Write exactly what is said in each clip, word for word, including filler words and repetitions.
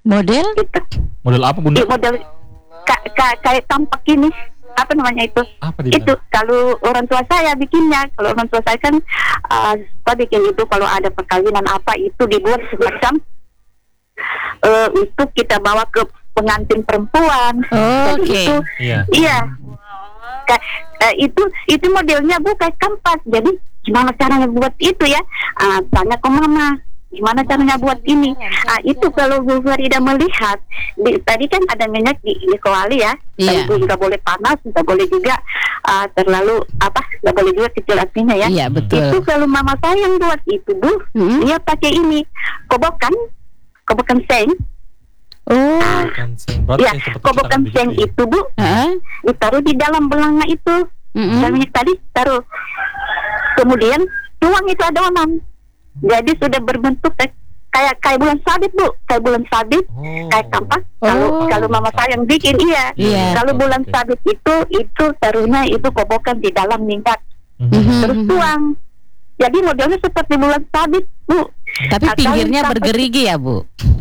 Model? Gitu. Model apa Bunda? Iya, model ka- ka- kayak tampak ini. Apa namanya itu? Apa dia? Itu kalau orang tua saya bikinnya, kalau orang tua saya kan uh, suka bikin itu kalau ada perkawinan apa itu dibuat semacam uh, untuk kita bawa ke pengantin perempuan. Oh, Jadi oke. itu, Iya. iya. Ka- uh, itu itu modelnya bu kayak kampas. Jadi gimana caranya buat itu ya? Uh, tanya ke mama. Gimana caranya buat ini? Ah, itu kalau Bu Farida melihat di, tadi kan ada minyak di, di kuali ya, Iya. dan nggak boleh panas, nggak boleh juga ah, terlalu apa, nggak boleh juga kecil apinya ya. Iya, betul. Itu kalau mama saya yang buat itu Bu, Hmm. dia pakai ini kobokan, kobokan seng. Oh, Kobokan seng. Berarti Ya, yang seperti kobokan kita seng begitu ya? itu Bu, heeh. ditaruh di dalam belanga itu. Mm-mm. Dan minyak tadi taruh, kemudian tuang itu adonan. Jadi sudah berbentuk kayak kayak, kayak bulan sabit Bu, kayak bulan sabit, Oh. kayak kampas. Kalau Oh. kalau mama saya yang bikin iya. Iya. Kalau Oke, bulan oke. sabit itu itu taruhnya itu kobokan di dalam minyak, Mhm. terus tuang. Jadi modelnya seperti bulan sabit Bu. Tapi Nah, pinggirnya kalau bergerigi ya, Bu?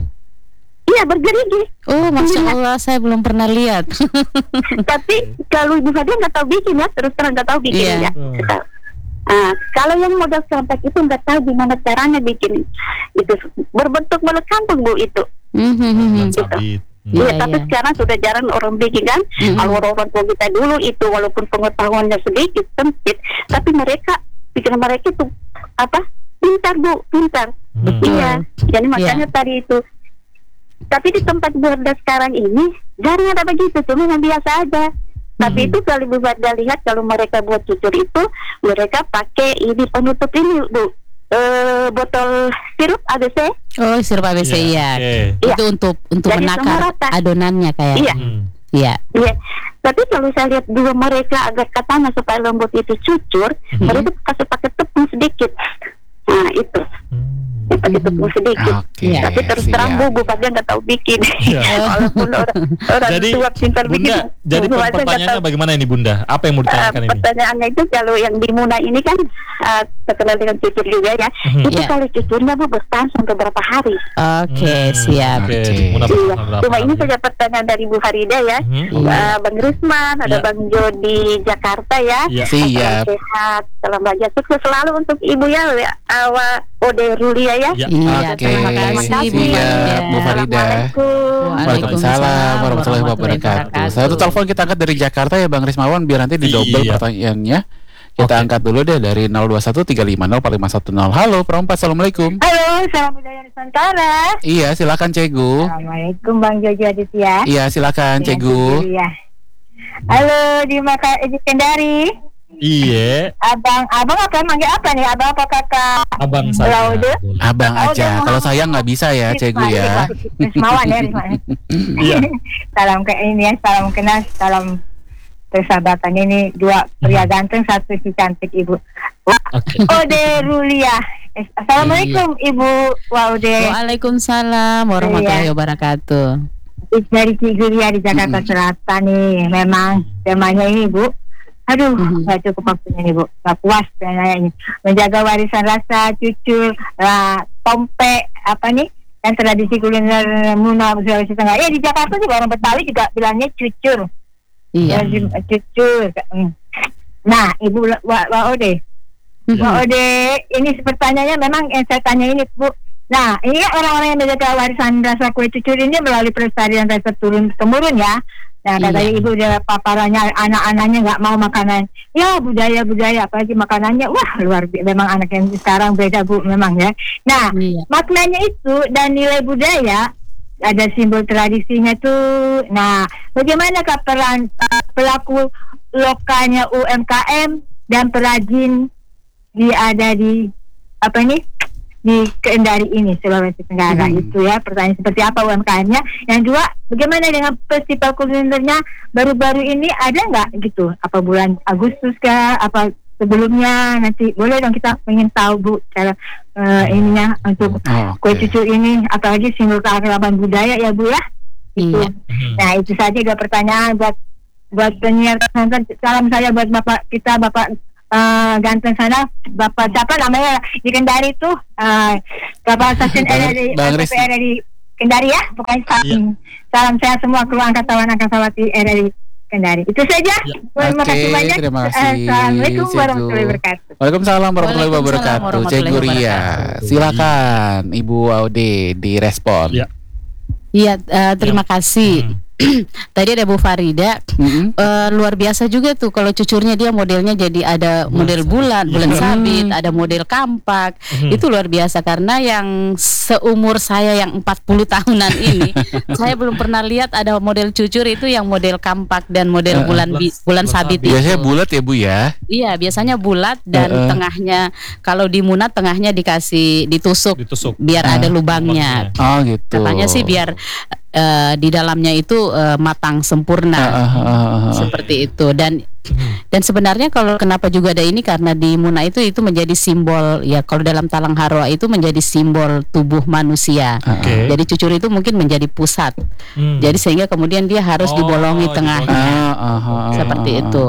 Iya bergerigi. Oh, Masya Iya. Allah, saya belum pernah lihat. Tapi kalau ibu saya nggak tahu bikin ya, terus terang nggak tahu bikin Iya. ya. Hmm. Nggak tahu. Nah, kalau yang model sampak itu nggak tahu gimana caranya bikin itu berbentuk bulat kampung Bu itu. Mhm. Bulan sabit. Hmm. Iya, Iya, tapi iya. sekarang sudah jarang orang bikin kan. Mhm. Kalau orang tua kita dulu itu walaupun pengetahuannya sedikit sempit, tapi mereka pikiran mereka itu apa? Pintar Bu, pintar. Hmm. Iya. Jadi makanya tadi itu. Tapi di tempat Berda sekarang ini jarang ada begitu, cuma yang biasa aja. Tapi Mhm. itu kalau Bu Berda lihat kalau mereka buat cucur itu, mereka pakai ini penutup ini Bu, eh, botol sirup A B C. Oh, sirup A B C Iya, ya. oke. Iya. Itu untuk untuk Jadi menakar semua rata. adonannya kayak. Iya. Hmm. Iya. Iya. Tapi kalau saya lihat dua mereka agar katanya supaya lembut itu cucur, Mhm. mereka kasih pakai tepung sedikit. Nah itu, Hmm. pakai tepung sedikit. Oke, Tapi terus terang siap. Bu, Bu Fadia nggak tahu bikin. Iya. Walaupun orang, orang Jadi tua pintar bikin. Bunda, jadi Bu Fadia nggak pertanyaannya tahu. bagaimana ini Bunda? Apa yang mau Uh, ditanyakan ini? pertanyaannya itu kalau yang di Muna ini kan uh, terkenal dengan cucur juga ya. Mhm. Itu Iya. kalau cucurnya Bu bertahan sampai berapa hari? Oke, Hmm, siap. Oke, Oke. Bunda, Iya. berapa Cuma ini hari? saja pertanyaan dari Bu Farida ya. Mhm. Iya. Uh, Bang Rusman, ada Iya. Bang Jody Jakarta ya. Iya. Siap. Salam sehat, salam bahagia, sukses selalu untuk Ibu ya, Awa Ode Rulia ya. Iya. Iya, Oke, terima kasih Bu siap, Farida. Bu Farida. Assalamualaikum. Waalaikumsalam warahmatullahi wabarakatuh. Satu telepon kita angkat dari Jakarta ya Bang Rismawan, biar nanti didobel Iya. pertanyaannya. Kita Oke. angkat dulu deh dari nol dua satu tiga lima nol empat lima satu nol. Halo, perempat, assalamualaikum. Halo, salam budaya Nusantara. Iya, silakan Cegu. Assalamualaikum Bang Jojo Aditya. Iya, silakan Cegu. Ya. Halo di Maka di Kendari. Iya, Abang, abang apa manggil apa nih? Abang apa kakak? abang saya. Laude. Boleh. Abang Oh, aja. udah, Kalau mau- saya nggak bisa ya, Cegu ya. Rismawan ya, Rismawan. Iya. Salam ke ini ya, salam kenal, salam persahabatan ini dua pria ganteng, satu si cantik Ibu. Oke. Ode Rulia. Eh, Assalamualaikum Ibu Waude. Waalaikumsalam warahmatullahi wabarakatuh. Dari Ciguria di Jakarta Mm-mm. Selatan nih, memang temanya ini Bu. Aduh, Mhm. nggak cukup waktunya nih Bu, nggak puas temanya ini. Menjaga warisan rasa, cucur, lah, tompe, apa nih? Dan tradisi kuliner Muna Sulawesi Tengah. Ya di Jakarta juga orang Betawi juga bilangnya cucur. Iya. Lazim, cucur. Hmm. Nah, Ibu Wa- Wa Ode, Mhm. Wa Ode, ini pertanyaannya memang yang saya tanya ini Bu. Nah, ini kan orang-orang yang menjaga warisan rasa kue cucur ini melalui pelestarian rasa turun temurun ya. Nah, kata Iya. Ibu dia paparannya anak-anaknya nggak mau makanan. Ya budaya-budaya apalagi makanannya wah luar biasa. Memang anak yang sekarang beda Bu memang ya. Nah, Iya. maknanya itu dan nilai budaya ada simbol tradisinya tuh. Nah, bagaimanakah peran uh, pelaku lokalnya U M K M dan perajin di ada di apa ini di Kendari ini Sulawesi Tenggara Hmm. itu ya, pertanyaan seperti apa U M K M-nya. Yang dua, bagaimana dengan festival kulinernya baru-baru ini ada nggak gitu? Apa bulan Agustus kah? Apa sebelumnya? Nanti boleh dong kita ingin tahu Bu cara uh, ininya untuk Oh, kue oke. cucur ini, apalagi simbol keakraban budaya ya Bu ya. Itu. Iya. Mhm. Nah itu saja juga pertanyaan buat buat penyiar pesantren. Salam saya buat Bapak kita Bapak uh, ganteng sana, Bapak siapa namanya di Kendari tuh, uh, Bapak Stasiun Bang- R R I Bang R Ris- R I Kendari ya, pokoknya salam, salam sehat semua keluarga angkatawan angkatawati R R I Kendari. Itu saja. Ya. Terima Oke, kasih banyak. terima kasih, Assalamualaikum Cegu. warahmatullahi wabarakatuh. Waalaikumsalam warahmatullahi Waalaikumsalam wabarakatuh. warahmatullahi Cegu Ria, wabarakatuh. silakan Ibu Aude direspon. Iya. Iya, eh, terima kasih. Hmm. Tadi ada Bu Farida, Mm-mm. eh, luar biasa juga tuh kalau cucurnya dia modelnya jadi ada model bulat, bulan Iya. sabit, ada model kampak. Hmm. Itu luar biasa karena yang seumur saya yang empat puluh tahunan ini, saya belum pernah lihat ada model cucur itu yang model kampak dan model Eh, bulan bi- bulan bulan sabit sabit. itu. Biasanya bulat ya Bu ya. Iya, biasanya bulat dan Eh, eh. tengahnya kalau di munat tengahnya dikasih ditusuk Ditusuk. biar Ah, ada lubangnya. Oh gitu. Katanya sih biar eh, di dalamnya itu eh, matang sempurna. Ah, ah, ah, ah, ah. Seperti itu. Dan dan sebenarnya kalau kenapa juga ada ini karena di Muna itu itu menjadi simbol ya, kalau dalam Talang Harwa itu menjadi simbol tubuh manusia. Ah, ah. Oke. Jadi cucur itu mungkin menjadi pusat. Hmm. Jadi sehingga kemudian dia harus Oh, dibolongi tengahnya. Ah, ah, ah, ah, Seperti ah, ah. itu.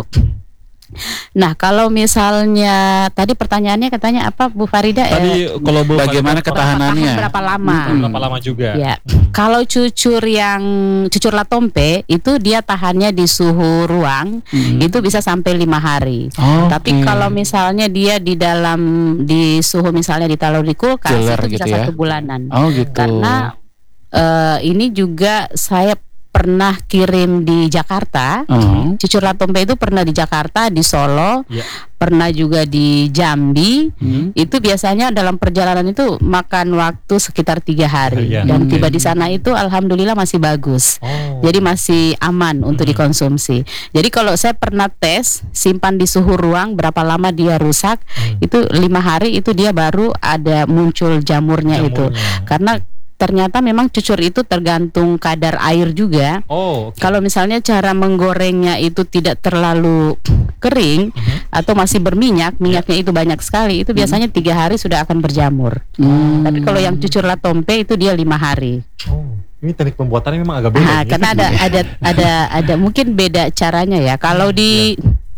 Nah, kalau misalnya tadi pertanyaannya katanya apa Bu Farida? Tadi Eh, kalau Bu Bagaimana Farida, ketahanannya? tahan berapa lama? tahan berapa lama juga? Ya, Hmm. kalau cucur yang cucur latompe itu dia tahannya di suhu ruang Hmm. itu bisa sampai lima hari. Oh, Tapi oke. kalau misalnya dia di dalam di suhu misalnya ditaruh di kulkas Chiller itu bisa gitu ya? satu bulanan. Oh gitu. Karena eh, ini juga saya pernah kirim di Jakarta. Oh. Cucur latompe itu pernah di Jakarta, di Solo, Ya. pernah juga di Jambi. Hmm. Itu biasanya dalam perjalanan itu makan waktu sekitar tiga hari. Iya. Dan Oke. tiba di sana itu alhamdulillah masih bagus. Oh. Jadi masih aman untuk Hmm. dikonsumsi. Jadi kalau saya pernah tes simpan di suhu ruang berapa lama dia rusak, Hmm. itu lima hari itu dia baru ada muncul jamurnya, itu. Jamurnya. Karena ternyata memang cucur itu tergantung kadar air juga. Oh. oke. Kalau misalnya cara menggorengnya itu tidak terlalu kering Mhm. atau masih berminyak, minyaknya itu banyak sekali, itu biasanya tiga hari sudah akan berjamur. Hmm. Tapi kalau yang cucur latompe itu dia lima hari. Oh. Ini teknik pembuatannya memang agak beda. Nah, nih. karena ada ada ada ada mungkin beda caranya ya. Kalau di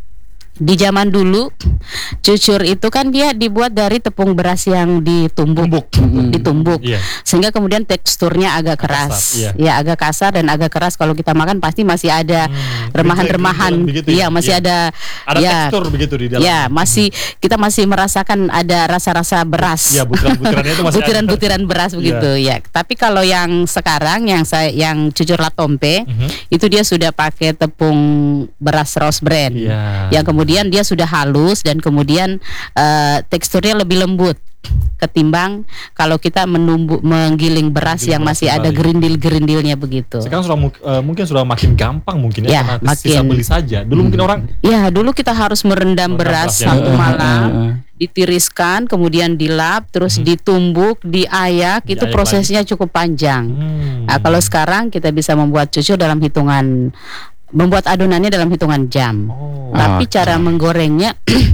di zaman dulu cucur itu kan dia dibuat dari tepung beras yang ditumbuk, Mm-mm. ditumbuk, Iya. sehingga kemudian teksturnya agak Agak keras, kasar, iya. ya agak kasar dan agak keras. Kalau kita makan pasti masih ada Hmm. remahan-remahan, Gerindelan begitu iya masih Iya. ada, Ada ya, tekstur begitu di dalam. ya masih kita masih merasakan ada rasa-rasa beras. Iya, butiran-butirannya itu masih ada. Butiran-butiran beras begitu ya. Tapi kalau yang sekarang yang saya yang cucur latompe Mhm. itu dia sudah pakai tepung beras Rose Brand. Iya. Yang kemudian dia sudah halus dan kemudian eh, teksturnya lebih lembut ketimbang kalau kita menumbuh menggiling beras Menggiling yang beras masih ada kembali. gerindil-gerindilnya begitu. Sekarang sudah mu- eh, mungkin sudah makin gampang mungkin Ya, ya, karena sisa makin. beli saja. Dulu mungkin orang Ya, dulu kita harus merendam Merendam beras beras ya. satu Eh, eh, malam, eh, eh. ditiriskan, kemudian dilap, terus Mhm. ditumbuk, diayak, itu Diayak prosesnya cukup panjang. Hmm. Nah, kalau sekarang kita bisa membuat cucur dalam hitungan, membuat adonannya dalam hitungan jam. Oh. Tapi Oke. cara menggorengnya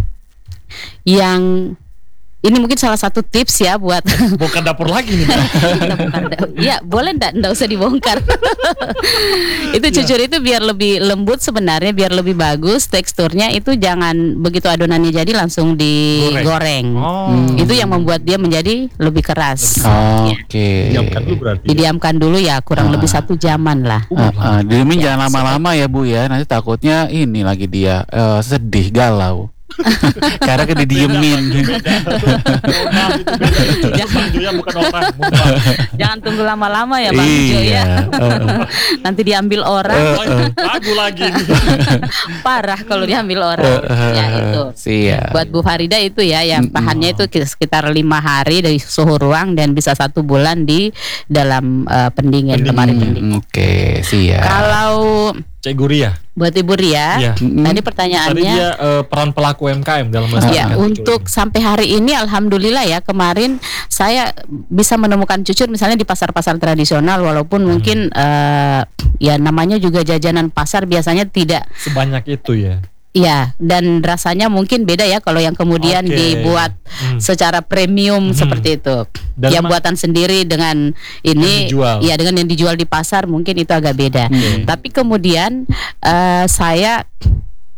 yang ini mungkin salah satu tips ya buat bukan dapur lagi nih. kita bukan, ya boleh ndak ndak usah dibongkar. Itu cucur itu biar lebih lembut sebenarnya, biar lebih bagus teksturnya, itu jangan begitu adonannya jadi langsung digoreng. Oh. Hmm. Itu yang membuat dia menjadi lebih keras. Oke. Diamkan dulu berarti. ya? Didiamkan dulu ya kurang Ah. lebih satu jaman lah. Ah, ah, diemin Ya, jangan lama-lama ya Bu ya. Nanti takutnya ini lagi dia eh, sedih, galau. Karena kan didiemin. Mohon itu beda. Itu Bang Joya bukan orang. Mohon maaf. Jangan tunggu lama-lama ya Bang Jo Iya. ya. Eh, Nanti diambil orang, Oh, lagu lagi nih. parah kalau diambil orang. eh, Ya itu. Siap. Buat Bu Farida itu ya, yang Mm-mm. tahannya itu sekitar lima hari dari suhu ruang dan bisa satu bulan di dalam eh, pendingin, Pendingin. lemari Hmm, pendingin. Oke, siap. Kalau Cek Guria. buat Ibu Ria, Iya. Mm-mm. tadi Tadi pertanyaannya. dia eh, peran pelaku U M K M dalam Ya, melestarikan cucur untuk ini. sampai hari ini alhamdulillah ya, kemarin saya bisa menemukan cucur misalnya di pasar-pasar tradisional, walaupun Hmm. mungkin eh, ya namanya juga jajanan pasar, biasanya tidak sebanyak itu ya. ya, dan rasanya mungkin beda ya kalau yang kemudian Oke. dibuat Hmm. secara premium Hmm. seperti itu. Dan yang ma- buatan sendiri dengan ini, Yang dijual. ya dengan yang dijual di pasar mungkin itu agak beda. Oke. Tapi kemudian eh, saya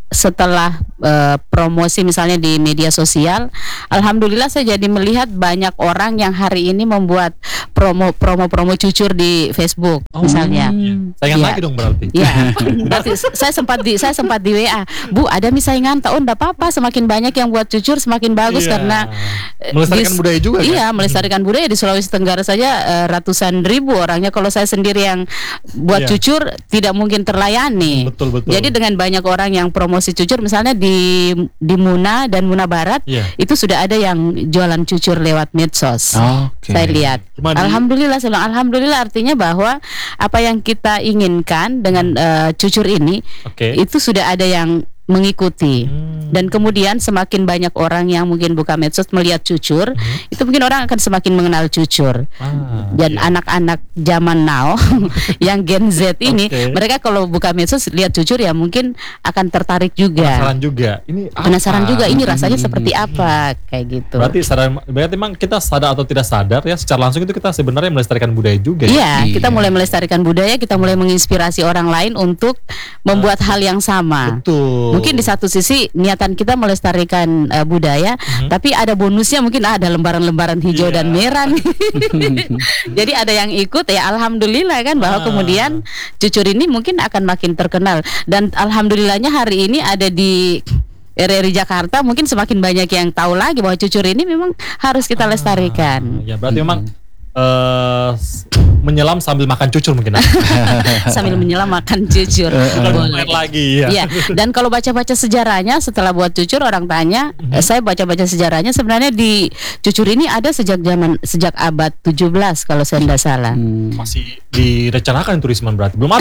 setelah uh, promosi misalnya di media sosial, alhamdulillah saya jadi melihat banyak orang yang hari ini membuat promo promo promo cucur di Facebook Oh, misalnya. Saingan Iya. lagi dong berarti. Ya, berarti saya sempat di saya sempat di W A, Bu, ada nih saingan, tak, oh enggak apa-apa, semakin banyak yang buat cucur semakin bagus Iya. karena eh, Melestarikan di- budaya juga, kan? Iya, melestarikan budaya di Sulawesi Tenggara saja eh, ratusan ribu orangnya. Kalau saya sendiri yang buat Iya. cucur tidak mungkin terlayani. Betul, betul. Jadi dengan banyak orang yang promosi cucur, misalnya di di Muna dan Muna Barat, Iya. itu sudah ada yang jualan cucur lewat medsos. Oke. Saya lihat. Cuma di- Alhamdulillah, saya bilang, alhamdulillah artinya bahwa apa yang kita inginkan dengan eh, cucur ini Oke. itu sudah ada yang mengikuti. Hmm. Dan kemudian semakin banyak orang yang mungkin buka medsos melihat cucur, itu mungkin orang akan semakin mengenal cucur. Ah, Dan iya. anak-anak zaman now yang Gen Z ini, Oke. mereka kalau buka medsos lihat cucur ya mungkin akan tertarik juga. Penasaran juga. Ini apa? Penasaran juga ini rasanya seperti apa, kayak gitu. Berarti sadar, berarti memang kita sadar atau tidak sadar ya, secara langsung itu kita sebenarnya melestarikan budaya juga. ya? Iya, kita Iya. mulai melestarikan budaya, kita mulai menginspirasi orang lain untuk membuat hal yang sama. Betul. Mungkin di satu sisi niatan kita melestarikan uh, budaya, tapi ada bonusnya mungkin ah, ada lembaran-lembaran hijau Iya. dan merah nih. Jadi ada yang ikut ya, alhamdulillah kan, bahwa Ah. kemudian cucur ini mungkin akan makin terkenal. Dan alhamdulillahnya hari ini ada di R R I Jakarta, mungkin semakin banyak yang tahu lagi bahwa cucur ini memang harus kita lestarikan. Ya berarti memang eh, s- menyelam sambil makan cucur mungkin. Sambil menyelam makan cucur. Bukan Boleh. main lagi ya. Iya, dan kalau baca-baca sejarahnya setelah buat cucur, orang tanya, eh, saya baca-baca sejarahnya sebenarnya di cucur ini ada sejak zaman sejak abad tujuh belas kalau saya tidak salah. Hmm. Masih direncanakan itu Risman berarti. Belum ada.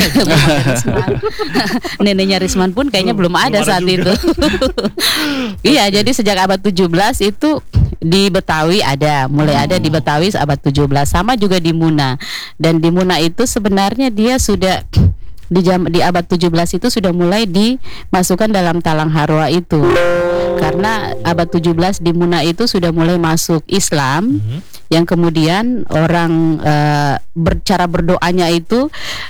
Neneknya Risman pun kayaknya belum ada Belum ada saat juga. itu. Iya, jadi sejak abad tujuh belas itu di Betawi ada, mulai ada di Betawi abad tujuh belas, sama juga di Muna. Dan di Muna itu sebenarnya dia sudah di jam di abad tujuh belas itu sudah mulai dimasukkan dalam talang harwa itu. Karena abad tujuh belas di Muna itu sudah mulai masuk Islam, Mhm. yang kemudian orang eh, bercara berdoanya itu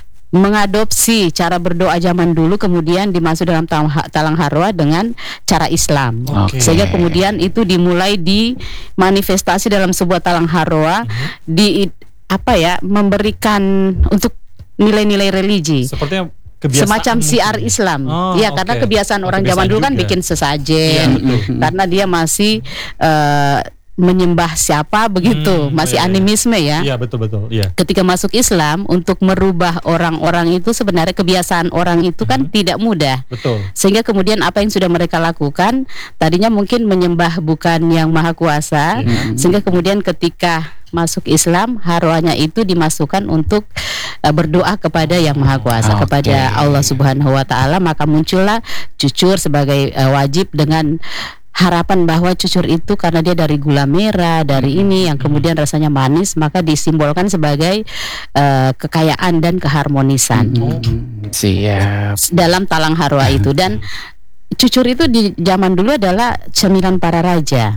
mengadopsi cara berdoa zaman dulu, kemudian dimasuk dalam talang, talang harwa dengan cara Islam. Oke. Sehingga kemudian itu dimulai dimanifestasi dalam sebuah talang harwa, di apa ya, memberikan untuk nilai-nilai religi. Sepertinya kebiasaan Semacam mungkin. siar Islam. Oh, Iya, oke. karena kebiasaan Oh, orang kebiasaan zaman dulu kan juga. bikin Iya, sesajen, betul. karena dia masih eh, menyembah siapa begitu, Hmm, masih iya, iya. animisme ya. Iya betul betul. Iya. Ketika masuk Islam, untuk merubah orang-orang itu, sebenarnya kebiasaan orang itu kan tidak mudah. Betul. Sehingga kemudian apa yang sudah mereka lakukan, tadinya mungkin menyembah bukan yang maha kuasa, Iya. sehingga kemudian ketika masuk Islam, harwanya itu dimasukkan untuk uh, berdoa kepada yang maha kuasa, Oke. kepada Allah Subhanahu wa taala. Maka muncullah cucur sebagai uh, wajib, dengan harapan bahwa cucur itu karena dia dari gula merah, dari ini yang kemudian rasanya manis, maka disimbolkan sebagai uh, kekayaan dan keharmonisan Hmm. Siap. dalam talang harwa itu. Dan cucur itu di zaman dulu adalah cemilan para raja.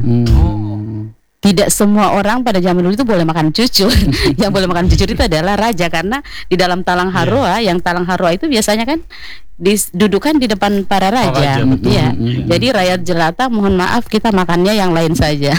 Hmm. Tidak semua orang pada zaman dulu itu boleh makan cucur. Yang boleh makan cucur itu adalah raja, karena di dalam talang harwa, yang talang harwa itu biasanya kan didudukan di depan para raja. raja, betul. Iya. Hmm. Jadi rakyat jelata mohon maaf, kita makannya yang lain saja.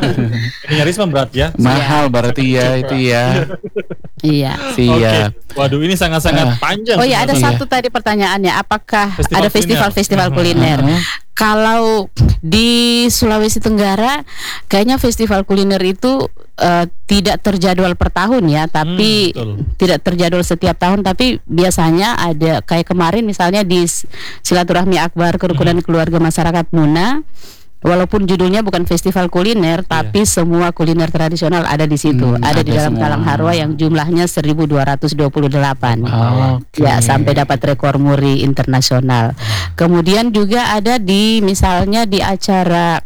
Ini Risman berat ya. Mahal berarti ya itu ya. Iya. Siap. Oke. Waduh ini sangat-sangat panjang. Oh iya, ada sebenarnya. satu tadi pertanyaannya, apakah Festival ada festival-festival kuliner. kuliner? Hmm. Kalau di Sulawesi Tenggara, kayaknya festival kuliner itu eh, tidak terjadwal per tahun ya, tapi Hmm, betul. tidak terjadwal setiap tahun, tapi biasanya ada, kayak kemarin misalnya di S- Silaturahmi Akbar Kerukunan Keluarga Masyarakat Muna. Walaupun judulnya bukan festival kuliner, tapi semua kuliner tradisional ada di situ. Hmm, ada di ada dalam semua. talang harwa yang jumlahnya seribu dua ratus dua puluh delapan. Oke. Ya, sampai dapat rekor muri internasional. Kemudian juga ada di misalnya di acara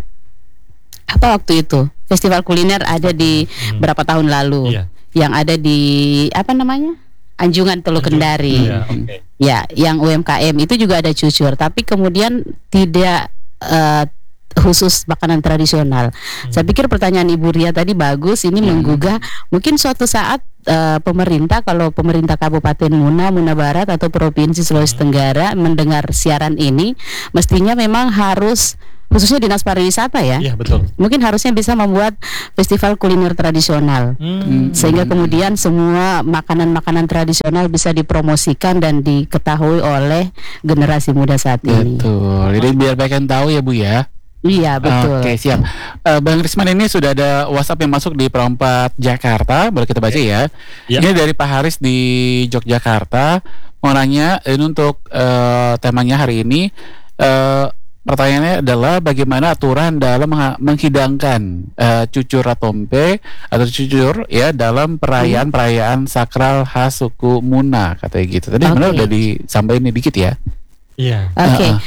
apa waktu itu? Festival kuliner ada di berapa tahun lalu. Iya. Yang ada di apa namanya? Anjungan Teluk Kendari. Iya, oke. Ya, yang U M K M itu juga ada cucur, tapi kemudian tidak eh, khusus makanan tradisional. Hmm. Saya pikir pertanyaan Ibu Ria tadi bagus. Ini hmm. menggugah mungkin suatu saat uh, pemerintah, kalau pemerintah Kabupaten Muna, Muna Barat atau Provinsi Sulawesi hmm. Tenggara mendengar siaran ini, mestinya memang harus, khususnya Dinas Pariwisata ya. Iya, betul. Mungkin harusnya bisa membuat festival kuliner tradisional. Hmm. Sehingga kemudian semua makanan-makanan tradisional bisa dipromosikan dan diketahui oleh generasi muda saat ini. Betul. Jadi biar mereka tahu ya Bu ya. Iya, betul. Oke, siap. uh, Bang Risman, ini sudah ada WhatsApp yang masuk di Perompat Jakarta. Boleh kita baca ya, ya. Ini dari Pak Haris di Yogyakarta. Mau nanya, ini untuk uh, temanya hari ini, uh, pertanyaannya adalah bagaimana aturan dalam mengha- menghidangkan uh, cucur ratompe atau cucur ya dalam perayaan-perayaan sakral khas suku Muna, katanya gitu. Tadi okay. benar udah disampaikan dikit ya. Iya. Oke. Okay. Uh-uh.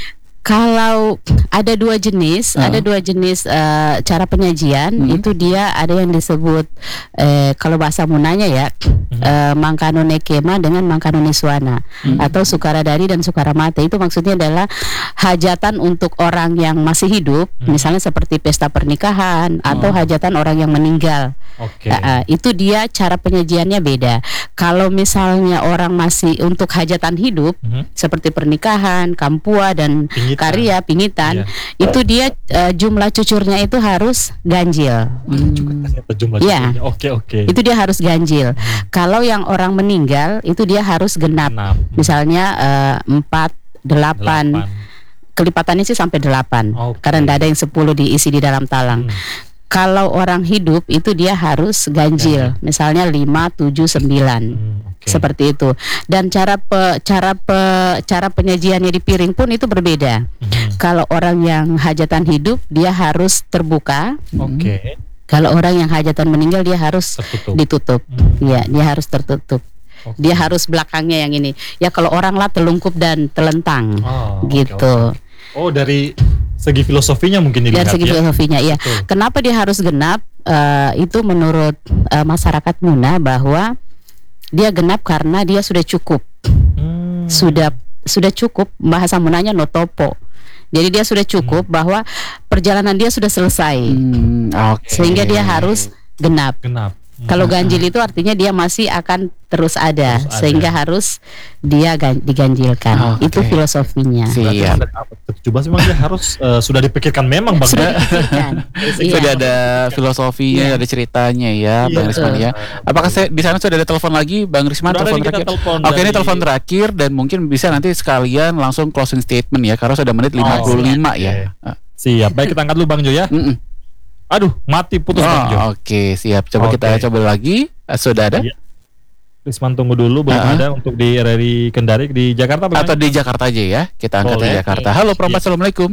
Kalau ada dua jenis, uh. ada dua jenis uh, cara penyajian. Hmm. Itu dia ada yang disebut eh, kalau bahasa Munanya ya, hmm. uh, Mangkanone Kema dengan Mangkanone Suana, hmm. atau Sukaradari dan Sukaramate. Itu maksudnya adalah hajatan untuk orang yang masih hidup, hmm. misalnya seperti pesta pernikahan, oh. atau hajatan orang yang meninggal. Okay. Uh, uh, itu dia cara penyajiannya beda. Kalau misalnya orang masih untuk hajatan hidup, hmm. seperti pernikahan, kampua dan Pingitan. Karya, pingitan, iya. itu dia uh, jumlah cucurnya itu harus ganjil. Hmm. Jumlah ya. Oke oke. Itu dia harus ganjil. Hmm. Kalau yang orang meninggal itu dia harus genap. genap. Misalnya uh, empat, delapan. Kelipatannya sih sampai delapan. Okay. Karena tidak ada yang sepuluh diisi di dalam talang. Hmm. Kalau orang hidup itu dia harus ganjil. Hmm. Misalnya lima, tujuh, sembilan. Hmm. Okay. Seperti itu. Dan cara pe, cara pe, cara penyajiannya di piring pun itu berbeda. Mm-hmm. Kalau orang yang hajatan hidup dia harus terbuka. Oke. Okay. Kalau orang yang hajatan meninggal dia harus tertutup. ditutup. Mm-hmm. Ya, dia harus tertutup. Okay. Dia harus belakangnya yang ini. Ya kalau orang lah telungkup dan telentang. Oh, gitu. Okay, okay. Oh, dari segi filosofinya mungkin dilihat. Dari segi ya? filosofinya ya. Betul. Kenapa dia harus genap? Uh, itu menurut uh, masyarakat Muna bahwa dia genap karena dia sudah cukup, hmm. sudah sudah cukup, bahasa Munanya notopo. Jadi dia sudah cukup hmm. bahwa perjalanan dia sudah selesai, hmm, okay. sehingga dia harus genap. Genap. Hmm. Kalau ganjil itu artinya dia masih akan terus ada, terus ada. Sehingga harus dia gan- diganjilkan. Okay. Itu filosofinya. Iya. Coba sih memang dia harus uh, sudah dipikirkan memang Bang. Sudah dipikirkan. Sudah ada filosofinya, yeah. ada ceritanya ya, yeah. Bang Risman ya. Apakah saya di sana sudah ada telepon lagi, Bang Risman? Telepon terakhir. Telepon Oke, dari... ini telepon terakhir dan mungkin bisa nanti sekalian langsung closing statement ya, karena sudah menit lima puluh lima oh, ya. Okay. Siap. Baik, kita angkat dulu Bang Jo ya. Mm-mm. Aduh, mati putus oh, Bang Jo. Oke, okay, siap. Coba okay. kita coba lagi. Sudah ada? Iya. Risman tunggu dulu, belum uh-huh. ada untuk di R R I Kendari di Jakarta bagaimana? Atau di Jakarta aja ya. Kita angkat di Jakarta. Halo Perompak, ya. Assalamualaikum.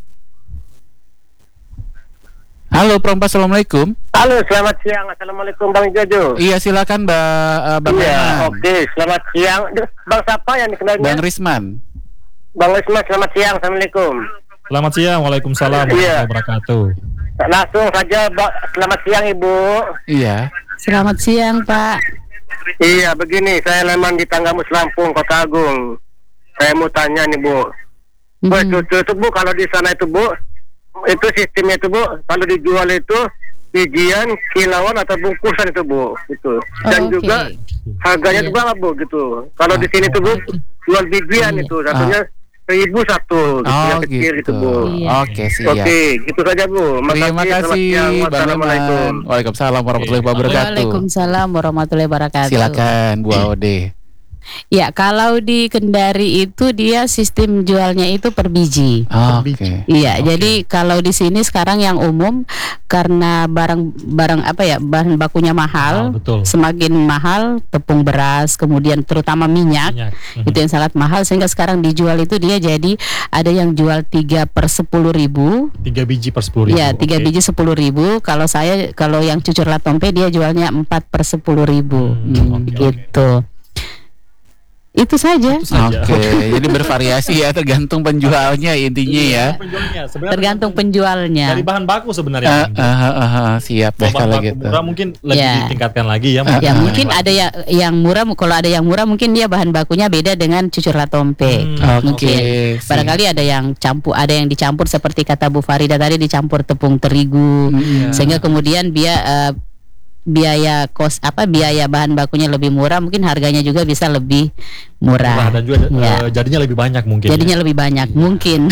Halo Perompak, Assalamualaikum. Halo, selamat siang. Assalamualaikum Bang Jojo. Iya, silakan Mbak uh, Bang Iya, oke, okay. Selamat siang. Bang siapa yang dikenalnya? Bang Risman. Bang Risman, selamat siang. Assalamualaikum. Selamat siang. Waalaikumsalam warahmatullahi wabarakatuh. Langsung saja, selamat siang Ibu. Iya. Selamat siang Pak. Iya, begini, saya memang di Tanggamus Lampung, Kota Agung. Saya mau tanya nih Bu. Mm-hmm. Bu, itu, itu, itu Bu, kalau di sana itu Bu, itu sistemnya itu Bu, kalau dijual itu bijian, kilauan atau bungkusan itu Bu, gitu. Dan oh, okay. juga harganya yeah. juga Bu, gitu. Kalau di sini tuh Bu, jual bijian yeah. itu, satunya ah. Seribu satu, gitu, oh, yang kecil gitu. itu Bu. Iya. Oke, siap. Oke, gitu saja Bu. Makasih, terima kasih, Wassalamualaikum. Waalaikumsalam warahmatullahi wabarakatuh. Waalaikumsalam warahmatullahi wabarakatuh. Silakan Bu Aude. Ya, kalau di Kendari itu dia sistem jualnya itu per biji. Oh, Oke. Okay. Iya, okay. Jadi kalau di sini sekarang yang umum karena barang-barang apa ya bahan bakunya mahal, oh, betul. Semakin mahal tepung beras, kemudian terutama minyak, minyak. Mm-hmm. Itu yang sangat mahal sehingga sekarang dijual itu dia jadi ada yang jual tiga per sepuluh ribu. Tiga biji per sepuluh ribu. Iya, tiga okay. biji sepuluh ribu. Kalau saya kalau yang cucur latompe dia jualnya empat per sepuluh ribu, hmm, hmm, okay, gitu. Okay. Itu saja. Itu saja. Oke, jadi bervariasi ya, tergantung penjualnya intinya Iya, ya. penjualnya. Sebenarnya Tergantung penjualnya. dari bahan baku sebenarnya. Uh, uh, uh, uh, siap deh Kalau bahan kalau baku gitu. murah mungkin lebih Ya. ditingkatkan lagi ya. Uh, Ya uh, mungkin ada yang yang murah. Kalau ada yang murah mungkin dia bahan bakunya beda dengan cucur latompe. Hmm, Oke. Mungkin siap. barangkali ada yang campur, ada yang dicampur seperti kata Bu Farida tadi, dicampur tepung terigu, Iya. sehingga kemudian dia eh, biaya kos apa biaya bahan bakunya lebih murah, mungkin harganya juga bisa lebih Murah murah. dan juga Ya. eh, jadinya lebih banyak mungkin. Jadinya ya. lebih banyak mungkin.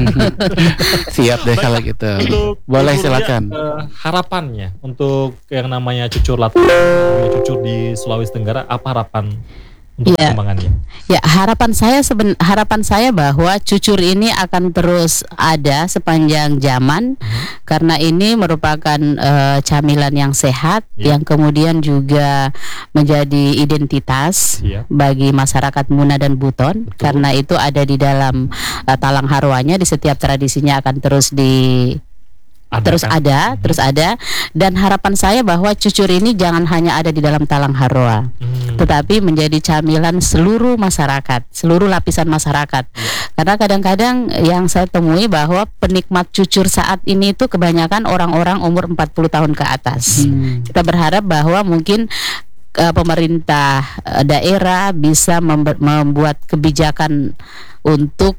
Siap deh kalau gitu. Untuk Boleh Ibu Ria, silakan. eh, harapannya untuk yang namanya cucur lato, cucur di Sulawesi Tenggara, apa harapan untuk Iya. perkembangannya? Ya, harapan saya seben, harapan saya bahwa cucur ini akan terus ada sepanjang zaman, karena ini merupakan eh, camilan yang sehat, Ya. yang kemudian juga menjadi identitas Iya. bagi masyarakat Muna dan Buton. Betul. Karena itu ada di dalam eh, talang harwanya, di setiap tradisinya akan terus di Ada terus kan? ada, terus ada. Dan harapan saya bahwa cucur ini jangan hanya ada di dalam talang harwa, Hmm. tetapi menjadi camilan seluruh masyarakat, seluruh lapisan masyarakat. Karena kadang-kadang yang saya temui bahwa penikmat cucur saat ini itu kebanyakan orang-orang umur empat puluh tahun ke atas. Hmm. Kita berharap bahwa mungkin uh, pemerintah uh, daerah bisa member- membuat kebijakan untuk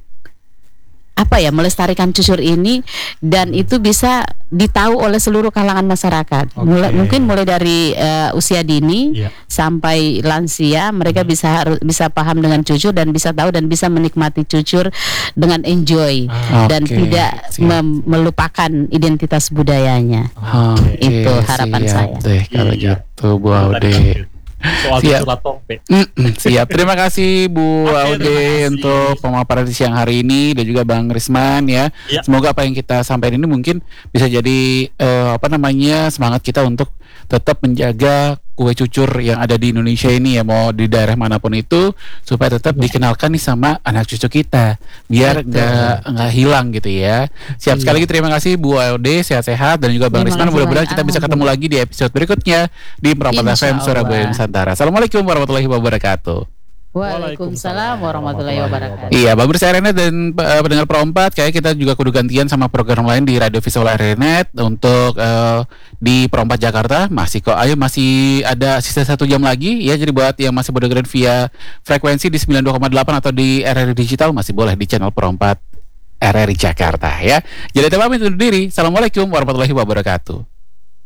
apa ya, melestarikan cucur ini, dan itu bisa ditahu oleh seluruh kalangan masyarakat. Mulai, Oke. mungkin mulai dari uh, usia dini Iya. sampai lansia, mereka bisa harus bisa paham dengan cucur dan bisa tahu dan bisa menikmati cucur dengan enjoy Ah, dan Oke, tidak siap. mem- melupakan identitas budayanya. Oke, Itu harapan siap saya. deh kalau Iya. gitu Bu Aude. Soal Siap. cucur latompe. Mm-mm, siap. Terima kasih Bu Oke, Aude terima kasih. untuk pemaparan di siang hari ini, dan juga Bang Risman ya. Ya. Semoga apa yang kita sampaikan ini mungkin bisa jadi eh, apa namanya semangat kita untuk tetap menjaga kue cucur yang ada di Indonesia ini ya, mau di daerah manapun itu, supaya tetap dikenalkan nih sama anak cucu kita, biar Betul. nggak nggak hilang gitu ya. Siap, sekali lagi terima kasih Bu Aude, sehat-sehat, dan juga Bang Terima Risman. kasih Mudah-mudahan banyak. kita bisa ketemu lagi di episode berikutnya di Perompak Insya F M Surabaya Allah. Nusantara. Assalamualaikum warahmatullahi wabarakatuh. Waalaikumsalam warahmatullahi wabarakatuh. Iya, Bang Bersih Arenet dan uh, pendengar Perompat, kayak kita juga kudu gantian sama program lain di Radio Visual Arenet untuk uh, di Perompat Jakarta. Masih kok, ayo masih ada sisa satu jam lagi ya. Jadi buat yang masih berdengar via frekuensi di sembilan puluh dua koma delapan atau di R R I Digital, masih boleh di channel Perompat R R I Jakarta ya. Jadi kita pamit undur diri. Assalamualaikum warahmatullahi wabarakatuh.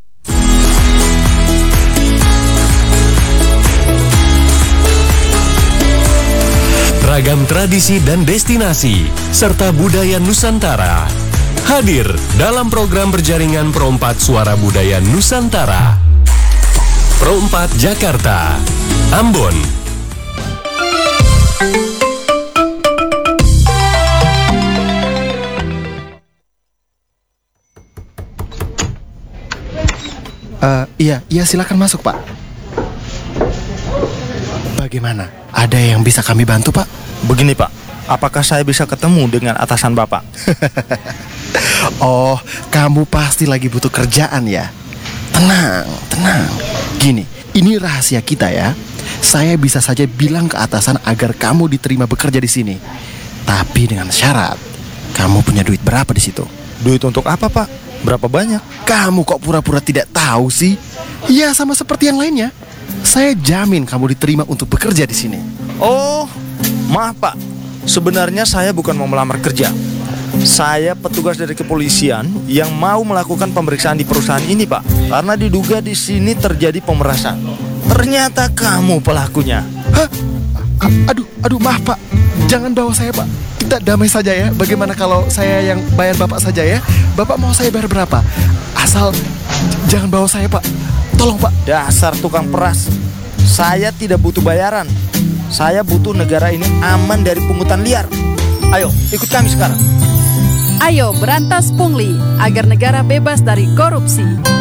Ragam tradisi dan destinasi serta budaya Nusantara hadir dalam program berjaringan Perompat Suara Budaya Nusantara. Perompat Jakarta, Ambon. Uh, iya, iya silakan masuk Pak. Bagaimana? Ada yang bisa kami bantu Pak? Begini Pak, apakah saya bisa ketemu dengan atasan Bapak? Oh, kamu pasti lagi butuh kerjaan ya? Tenang, tenang. Gini, ini rahasia kita ya. Saya bisa saja bilang ke atasan agar kamu diterima bekerja di sini. Tapi dengan syarat, kamu punya duit berapa di situ? Duit untuk apa Pak? Berapa banyak? Kamu kok pura-pura tidak tahu sih? Ya sama seperti yang lainnya. Saya jamin kamu diterima untuk bekerja di sini. Oh, maaf Pak. Sebenarnya saya bukan mau melamar kerja. Saya petugas dari kepolisian yang mau melakukan pemeriksaan di perusahaan ini Pak. Karena diduga di sini terjadi pemerasan. Ternyata kamu pelakunya. Hah? A- Aduh, aduh maaf Pak. Jangan bawa saya Pak. Kita damai saja ya. Bagaimana kalau saya yang bayar Bapak saja ya? Bapak mau saya bayar berapa? Asal j- jangan bawa saya Pak. Tolong Pak. Dasar tukang peras. Saya tidak butuh bayaran. Saya butuh negara ini aman dari pungutan liar. Ayo, ikut kami sekarang. Ayo berantas pungli agar negara bebas dari korupsi.